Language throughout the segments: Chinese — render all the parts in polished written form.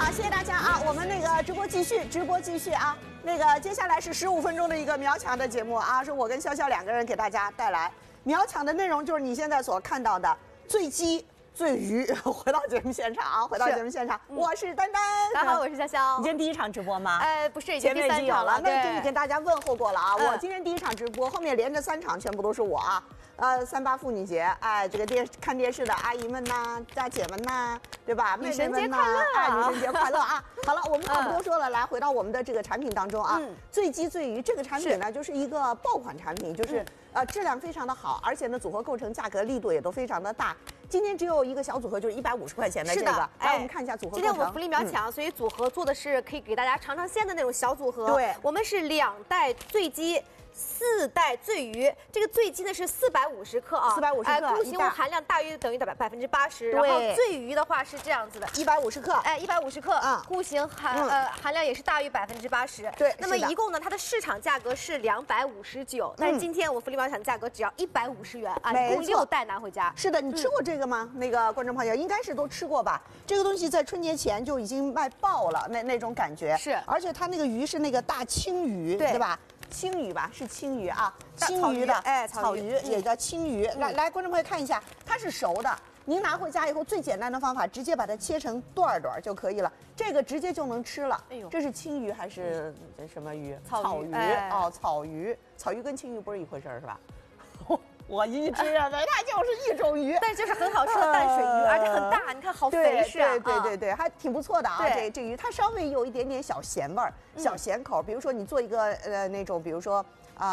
好，谢谢大家啊！我们那个直播继续啊！那个接下来是15分钟的一个秒抢的节目啊，是我跟潇潇2个人给大家带来秒抢的内容，就是你现在所看到的最鸡最鱼。回到节目现场啊，我是丹丹， 大家好，我是潇潇。 你今天第1场直播吗？ 不是，已经第3场了。 那给你跟大家问候过了啊！我今天第1场直播，后面连着3场全部都是我啊。38妇女节，哎，这个看电视的阿姨们呐，大姐们呐，对吧？ 女神节快乐， 女神节快乐啊！好了，我们话不多说了，来回到我们的这个产品当中啊。最鸡最鱼这个产品呢，就是一个爆款产品，就是质量非常的好，而且呢组合构成、价格力度也都非常的大。今天只有一个小组合，就是150块钱的这个。来，我们看一下组合构成。 今天我们福利秒抢，所以组合做的是可以给大家尝尝鲜的那种小组合。 对， 我们是2袋醉鸡。4袋醉鱼，这个醉鸡呢是450克啊 ，450克， 固形物含量大约等于80%。然后醉鱼的话是这样子的 ，150克 ，150克，固形含量也是大于80%。 对， 那么一共呢，它的市场价格是259，但是今天我们福利秒抢价格只要150元啊，一共6袋拿回家。 是的，你吃过这个吗？那个观众朋友应该是都吃过吧？这个东西在春节前就已经卖爆了，那种感觉是， 而且它那个鱼是那个大青鱼，对吧？青鱼吧，是青鱼啊，青鱼的，哎，草鱼也叫青鱼。来，观众朋友看一下，它是熟的。您拿回家以后，最简单的方法，直接把它切成段就可以了，这个直接就能吃了。哎呦，这是青鱼还是什么鱼？草鱼哦，草鱼跟青鱼不是一回事是吧？我一直认为它就是一种鱼， 但就是很好吃的淡水鱼，而且很大，你看好肥实啊！ 对，还挺不错的啊。这鱼它稍微有一点点小咸味儿，小咸口。比如说你做一个那种，比如说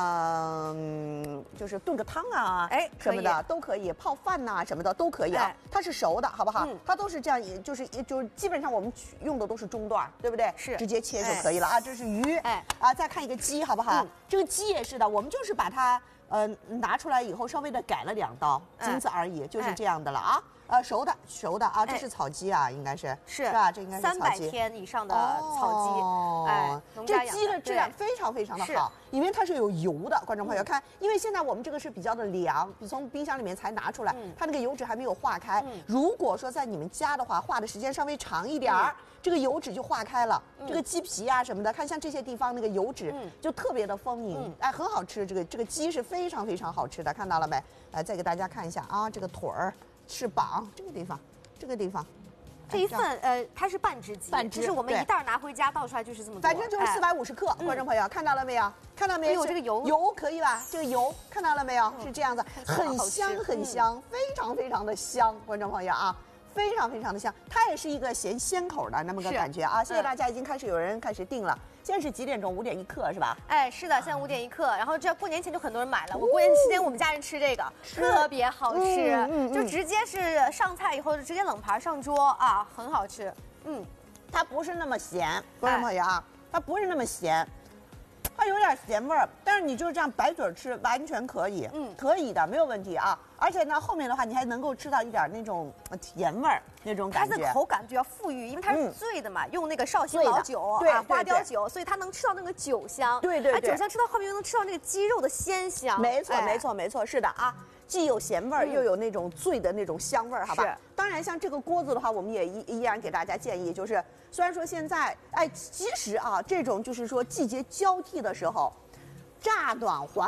就是炖个汤啊，哎什么的都可以，泡饭呐什么的都可以啊。它是熟的，好不好？它都是这样，就是基本上我们用的都是中段，对不对？是直接切就可以了啊。这是鱼，再看一个鸡，好不好？这个鸡也是的，我们就是把它。拿出来以后稍微的改了2刀，仅此而已，就是这样的了啊。熟的啊，这是草鸡啊，应该是吧？这应该是草鸡，300 天以上的草鸡，哎， 这鸡的质量非常非常的好，因为它是有油的。观众朋友看，因为现在我们这个是比较的凉，从冰箱里面才拿出来，它那个油脂还没有化开。如果说在你们家的话，化的时间稍微长一点儿，这个油脂就化开了。这个鸡皮啊什么的，看像这些地方那个油脂就特别的丰盈，哎，很好吃。这个鸡是非常非常好吃的，看到了没？来，再给大家看一下啊，这个腿儿。翅膀这个地方， 这一份它是半只鸡，就是我们1袋拿回家倒出来就是这么多， 反正就是450克。观众朋友看到了没有？看到没有？ 这个油可以吧？这个油看到了没有？是这样子，很香很香，非常非常的香。观众朋友啊，非常非常的香，它也是一个鲜口的那么个感觉啊。谢谢大家，已经开始有人开始订了。现在是几点钟？5点1刻是吧？ 哎，是的，现在5点1刻。然后这过年前就很多人买了。我过年期间我们家人吃这个特别好吃，就直接是上菜以后就直接冷盘上桌啊，很好吃。 它不是那么咸，观众朋友啊，它不是那么咸。它有点咸味儿，但是你就是这样白嘴吃完全可以，可以的，没有问题啊。而且呢，后面的话你还能够吃到一点那种甜味儿那种感觉。 它的口感比较富裕，因为它是醉的嘛，用那个绍兴老酒啊，花雕酒，所以它能吃到那个酒香。对，酒香吃到后面又能吃到那个鸡肉的鲜香。 没错，是的啊。既有咸味儿，又有那种醉的那种香味儿，好吧？当然，像这个锅子的话，我们也依然给大家建议，就是虽然说现在，哎，其实啊，这种就是说季节交替的时候，乍暖还